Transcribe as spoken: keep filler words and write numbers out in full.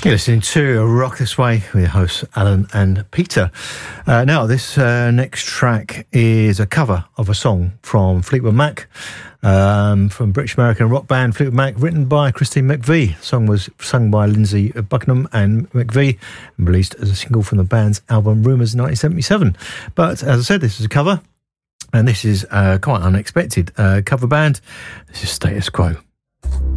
You're listening to Rock This Way with your hosts Alan and Peter. Uh, now, this uh, next track is a cover of a song from Fleetwood Mac, um, from British American rock band Fleetwood Mac, written by Christine McVie. The song was sung by Lindsay Buckingham and McVie and released as a single from the band's album Rumours in nineteen seventy-seven. But as I said, this is a cover, and this is uh, quite unexpected uh, cover band. This is Status Quo.